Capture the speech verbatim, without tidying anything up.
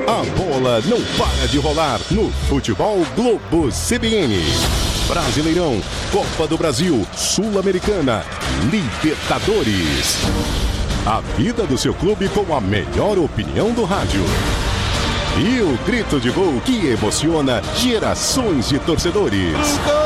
A bola não para de rolar no Futebol Globo C B N. Brasileirão, Copa do Brasil, Sul-Americana, Libertadores. A vida do seu clube com a melhor opinião do rádio. E o grito de gol que emociona gerações de torcedores.